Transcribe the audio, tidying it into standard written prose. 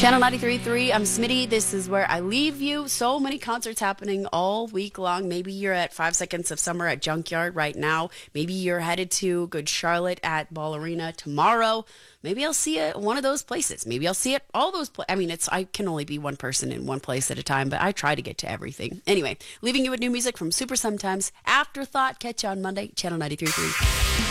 Channel 93.3, I'm Smitty. This is where I leave you. So many concerts happening all week long. Maybe you're at 5 Seconds of Summer at Junkyard right now. Maybe you're headed to Good Charlotte at Ball Arena tomorrow. Maybe I'll see you at one of those places. Maybe I'll see you at all those places. I mean, I can only be one person in one place at a time, but I try to get to everything. Anyway, leaving you with new music from Super Sometimes. Afterthought. Catch you on Monday, Channel 93.3.